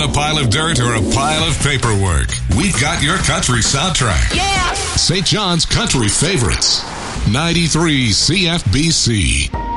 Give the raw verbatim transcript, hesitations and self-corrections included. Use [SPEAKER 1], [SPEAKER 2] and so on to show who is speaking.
[SPEAKER 1] pile of dirt or a pile of paperwork, we got your country soundtrack.
[SPEAKER 2] Yeah!
[SPEAKER 1] Saint John's Country Favorites. ninety-three C F B C.